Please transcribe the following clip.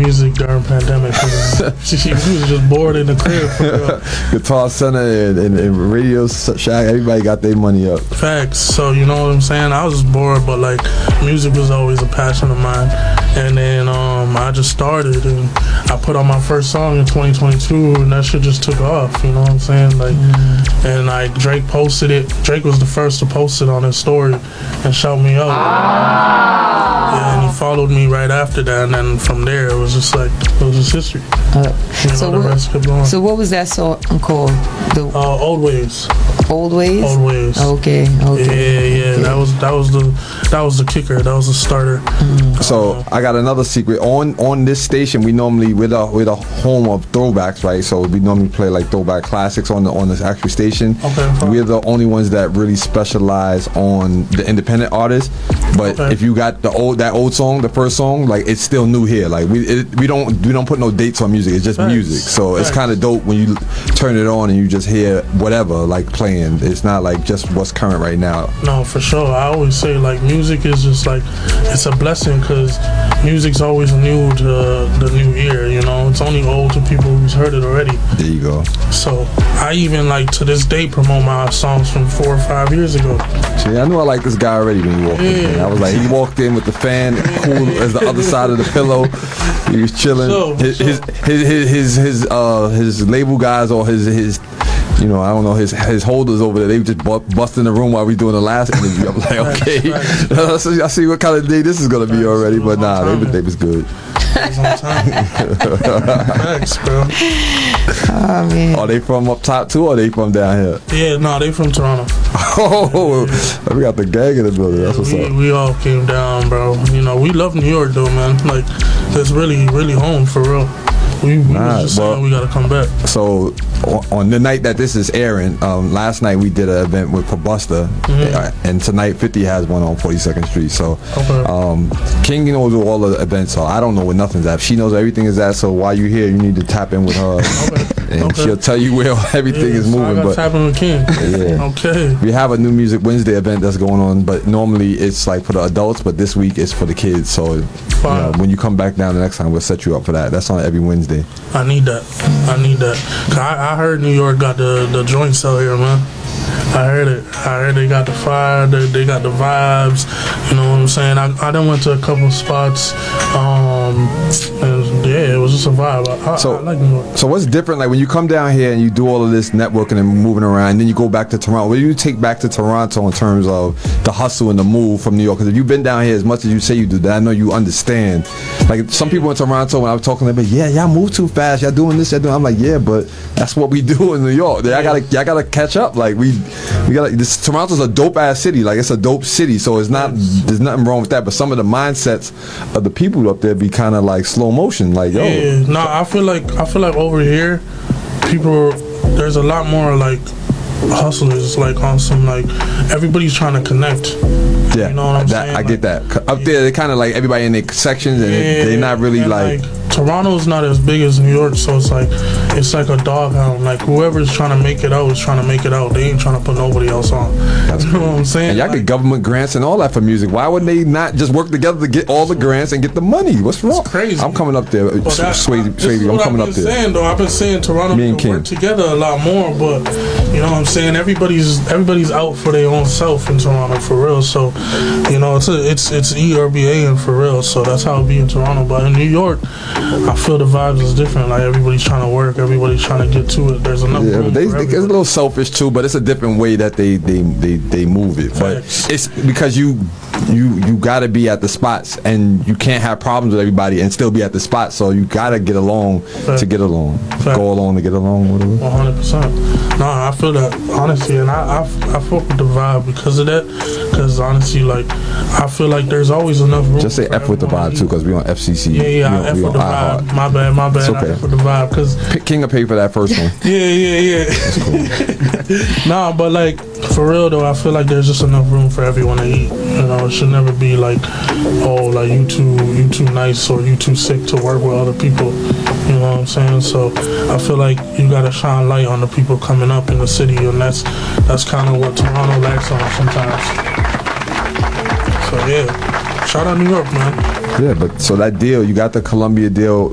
music during pandemic. She was just bored in the crib. For real. Guitar Center and Radio Shack, everybody got their money up. Facts. So you know what I'm saying? I was just bored, but like music was always a passion of mine. And then I just started, and I put out my first song in 2022, and that shit just took off. You know what I'm saying? Like, and like Drake posted it. Drake was the first to post it on his story and shout me out. Yeah, and he followed me right after that, and then from there it was just like it was just history. So what was that song called? Old Ways. Old Ways. Old Ways. Okay. Yeah. Okay. That was the kicker. That was the starter. So I got another secret. On this station, we're the home of throwbacks, right? So we normally play like throwback classics on this actual station. Okay. We're the only ones that really specialize on the independent artists. But if you got that old song, the first song, like it's still new here. Like we don't put no dates on music. It's just music. So it's kind of dope when you turn it on and you just hear whatever like playing. It's not like just what's current right now. No, for sure. I always say like music is just like it's a blessing because music's always new to the new ear. You know, it's only old to people who's heard it already. There you go. So I even like to this day promote my songs from 4 or 5 years ago. See, I knew I liked this guy already when he walked in. I was like, he walked in with the fan cool as the other side of the pillow. He was chilling. His label guys or his you know, I don't know, his holders over there, they just bust in the room while we doing the last interview. I'm like, okay, I see what kind of day this is gonna be already, but nah, they was good. Thanks, bro. Oh man. Are they from up top too, or are they from down here? Yeah, no, they from Toronto. We got the gang in the building. That's what's up. We all came down, bro. You know, we love New York though, man. Like, it's really, really home for real. We was just saying we gotta come back. So on the night that this is airing, last night we did an event for Busta, and tonight 50 has one on 42nd Street. So King knows where all the events are. I don't know where nothing's at. She knows everything is at. So while you're here, you need to tap in with her, and she'll tell you where everything is moving. So I gotta tap in with King. Okay. We have a new Music Wednesday event that's going on, but normally it's like for the adults, but this week it's for the kids. So when you come back down the next time, we'll set you up for that. That's on every Wednesday. I need that. Cause I heard New York got the joints out here, man. I heard it. I heard they got the fire. They got the vibes. You know what I'm saying? I done went to a couple spots. And yeah, it was just a vibe. I like New York. So what's different? Like when you come down here and you do all of this networking and moving around, and then you go back to Toronto. What do you take back to Toronto in terms of the hustle and the move from New York? Because if you've been down here as much as you say you do, that I know you understand. Like some people in Toronto, when I was talking to them, y'all move too fast. Y'all doing this. I'm like, yeah, but that's what we do in New York. Y'all gotta catch up. Like we gotta. Toronto's a dope ass city. Like it's a dope city. So it's not. There's nothing wrong with that. But some of the mindsets of the people up there be kind of like slow motion. Like yo. Yeah. No, I feel like over here, there's a lot more like hustlers, like on some like everybody's trying to connect. Yeah, you know what I'm saying? I get that. Up there, they're kind of like everybody in their sections, and they're not really like Toronto's not as big as New York, so it's like a doghound. Like whoever's trying to make it out is trying to make it out. They ain't trying to put nobody else on. You know what I'm saying? And y'all get government grants and all that for music. Why would they not just work together to get all the grants and get the money? What's wrong? It's crazy. I'm coming up there, Swayze. I'm coming up there. Saying, though, I've been saying Toronto can work together a lot more, but you know what I'm saying? Everybody's out for their own self in Toronto for real. So you know it's ERBA and for real. So that's how it be in Toronto. But in New York, I feel the vibes is different. Like everybody's trying to work, everybody's trying to get to it. There's enough room for everybody. It's a little selfish too, but it's a different way that they move it. But it's because you got to be at the spots, and you can't have problems with everybody and still be at the spot. So you got to get along to get along. Go along to get along. Whatever. 100%. No, I feel that honestly, and I fuck with the vibe because of that. Because honestly, like I feel like there's always enough room. Just say F with the vibe too, because we on FCC. Yeah, I F with the vibe. My bad. It's okay. I F with the vibe because King will pay for that first one. Yeah. That's cool. Nah, but like for real though, I feel like there's just enough room for everyone to eat. You know, it should never be like, oh, like you too nice or you too sick to work with other people. You know what I'm saying? So I feel like you gotta shine light on the people coming up in the city, and that's kind of what Toronto lacks on sometimes. So yeah, shout out New York, man. Yeah, but so that deal, you got the Columbia deal.